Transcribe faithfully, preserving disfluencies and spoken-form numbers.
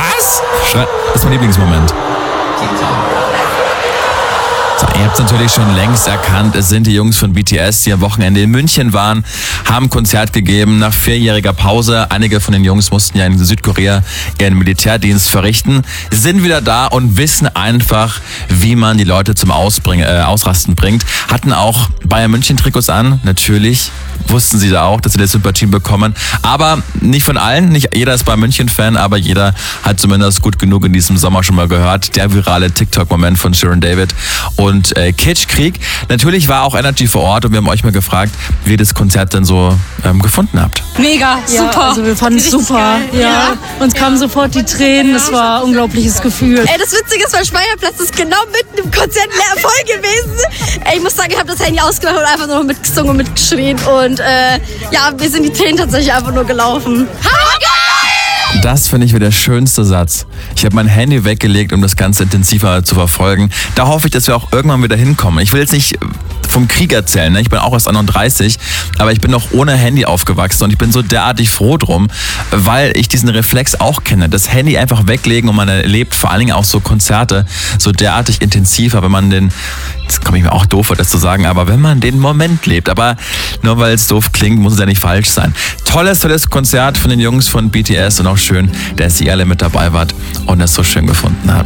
Was? Das ist mein Lieblingsmoment. So, ihr habt es natürlich schon längst erkannt, es sind die Jungs von B T S, die am Wochenende in München waren, haben ein Konzert gegeben nach vierjähriger Pause. Einige von den Jungs mussten ja in Südkorea ihren Militärdienst verrichten, sind wieder da und wissen einfach, wie man die Leute zum Ausbringen, äh, Ausrasten bringt. Hatten auch Bayern München Trikots an, natürlich. Wussten sie da auch, dass sie das Sympathien bekommen. Aber nicht von allen, nicht jeder ist Bayern München-Fan, aber jeder hat zumindest gut genug in diesem Sommer schon mal gehört. Der virale TikTok-Moment von Shirin David und äh, Kitschkrieg. Natürlich war auch Energy vor Ort und wir haben euch mal gefragt, wie ihr das Konzert denn so ähm, gefunden habt. Mega, ja, super. Also wir fanden es super. Ja. Ja. Uns kamen sofort die Tränen, das war ein unglaubliches Gefühl. Ey, das Witzige ist, mein Speierplatz ist genau mitten im Konzert leer voll gewesen. Ey, ich muss sagen, ich habe das Handy ausgemacht und einfach nur noch mitgesungen und mitgeschrien. Und äh, ja, mir sind die Tränen tatsächlich einfach nur gelaufen. Das finde ich wieder der schönste Satz. Ich habe mein Handy weggelegt, um das Ganze intensiver zu verfolgen. Da hoffe ich, dass wir auch irgendwann wieder hinkommen. Ich will jetzt nicht vom Krieg erzählen, ne? Ich bin auch erst einunddreißig, aber ich bin noch ohne Handy aufgewachsen und ich bin so derartig froh drum, weil ich diesen Reflex auch kenne. Das Handy einfach weglegen und man erlebt vor allen Dingen auch so Konzerte so derartig intensiver, wenn man den, jetzt komme ich mir auch doof vor, das zu sagen, aber wenn man den Moment lebt. Aber nur weil es doof klingt, muss es ja nicht falsch sein. Tolles, tolles Konzert von den Jungs von B T S und auch schön, dass ihr alle mit dabei wart und es so schön gefunden habt.